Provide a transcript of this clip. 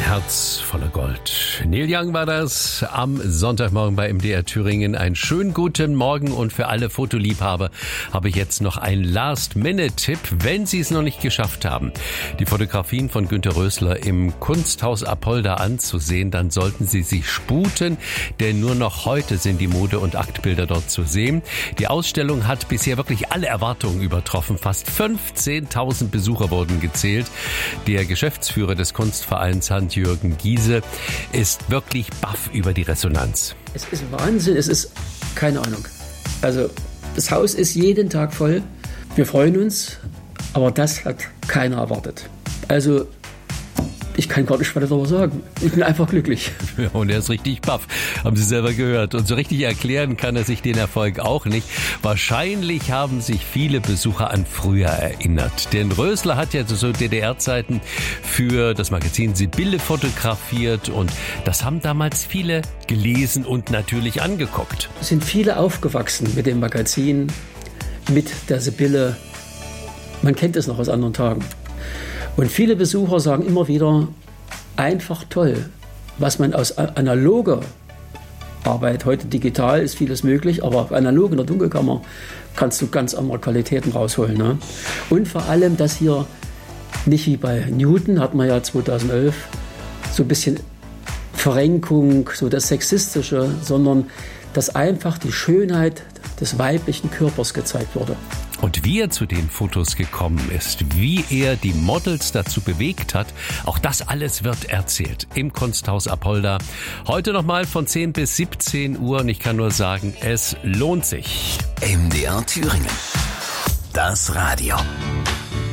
Herz voller Gold. Neil Young war das am Sonntagmorgen bei MDR Thüringen. Einen schönen guten Morgen und für alle Fotoliebhaber habe ich jetzt noch einen Last-Minute-Tipp, wenn Sie es noch nicht geschafft haben, die Fotografien von Günter Rösler im Kunsthaus Apolda anzusehen, dann sollten Sie sich sputen, denn nur noch heute sind die Mode- und Aktbilder dort zu sehen. Die Ausstellung hat bisher wirklich alle Erwartungen übertroffen. Fast 15.000 Besucher wurden gezählt. Der Geschäftsführer des Kunstvereins Hans-Jürgen Giese ist wirklich baff über die Resonanz. Es ist Wahnsinn, es ist keine Ahnung. Also das Haus ist jeden Tag voll. Wir freuen uns, aber das hat keiner erwartet. Also ich kann gar nicht weiter darüber sagen. Ich bin einfach glücklich. Ja, und er ist richtig baff, haben Sie selber gehört. Und so richtig erklären kann er sich den Erfolg auch nicht. Wahrscheinlich haben sich viele Besucher an früher erinnert. Denn Rösler hat ja zu DDR-Zeiten für das Magazin Sibylle fotografiert. Und das haben damals viele gelesen und natürlich angeguckt. Es sind viele aufgewachsen mit dem Magazin, mit der Sibylle. Man kennt es noch aus anderen Tagen. Und viele Besucher sagen immer wieder, einfach toll, was man aus analoger Arbeit, heute digital ist vieles möglich, aber analog in der Dunkelkammer kannst du ganz andere Qualitäten rausholen. Ne? Und vor allem, dass hier nicht wie bei Newton, hat man ja 2011, so ein bisschen Verrenkung, so das Sexistische, sondern dass einfach die Schönheit des weiblichen Körpers gezeigt wurde. Und wie er zu den Fotos gekommen ist, wie er die Models dazu bewegt hat, auch das alles wird erzählt im Kunsthaus Apolda. Heute nochmal von 10 bis 17 Uhr und ich kann nur sagen, es lohnt sich. MDR Thüringen. Das Radio.